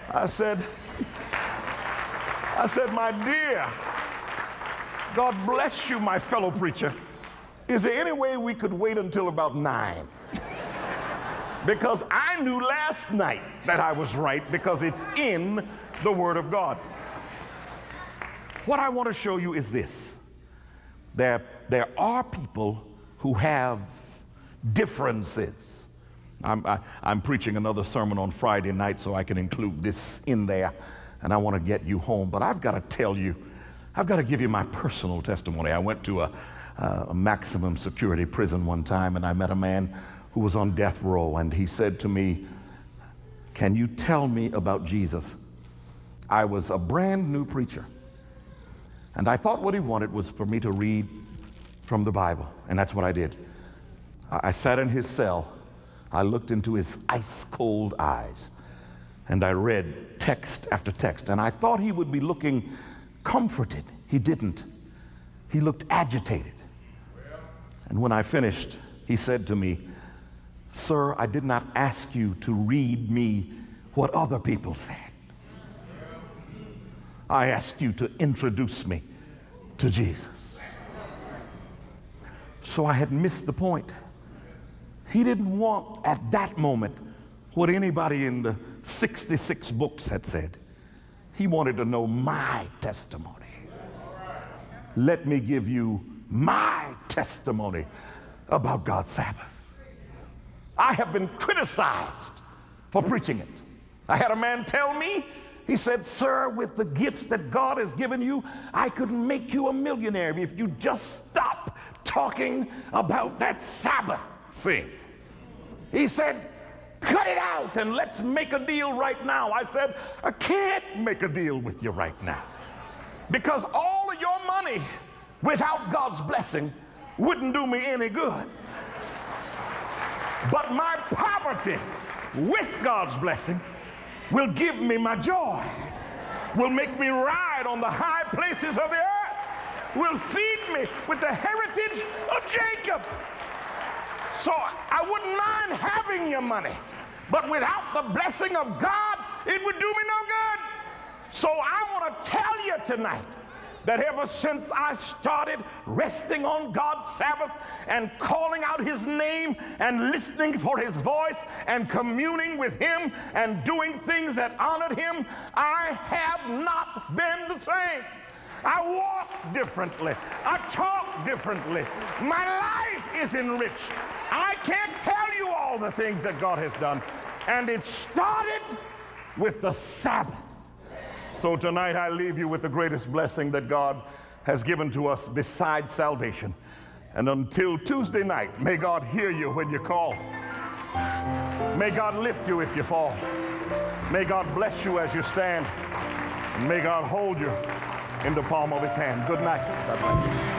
I said, my dear, God bless you, my fellow preacher. Is there any way we could wait until about 9? Because I knew last night that I was right because it's in the Word of God. What I want to show you is this. There are people who have differences. I'm preaching another sermon on Friday night, so I can include this in there, and I want to get you home. But I've got to tell you, I've got to give you my personal testimony. I went to a maximum security prison one time, and I met a man who was on death row, and he said to me, "Can you tell me about Jesus?" I was a brand new preacher, and I thought what he wanted was for me to read from the Bible, and that's what I did. I sat in his cell, I looked into his ice-cold eyes, and I read text after text, and I thought he would be looking comforted. He didn't. He looked agitated. And when I finished, he said to me, "Sir, I did not ask you to read me what other people said. I asked you to introduce me to Jesus." So I had missed the point. He didn't want at that moment what anybody in the 66 books had said. He wanted to know my testimony. Let me give you my testimony about God's Sabbath. I have been criticized for preaching it. I had a man tell me, he said, "Sir, with the gifts that God has given you, I could make you a millionaire if you just stop talking about that Sabbath thing." He said, "Cut it out and let's make a deal right now." I said, "I can't make a deal with you right now because all of your money without God's blessing wouldn't do me any good. But my poverty with God's blessing will give me my joy, will make me ride on the high places of the earth, will feed me with the heritage of Jacob. So I wouldn't mind having your money, but without the blessing of God, it would do me no good." So I want to tell you tonight that ever since I started resting on God's Sabbath and calling out his name and listening for his voice and communing with him and doing things that honored him, I have not been the same. I walk differently. I talk differently. My life is enriched. I can't tell you all the things that God has done. And it started with the Sabbath. So tonight I leave you with the greatest blessing that God has given to us besides salvation. And until Tuesday night, may God hear you when you call. May God lift you if you fall. May God bless you as you stand. And may God hold you in the palm of his hand. Good night. God bless you.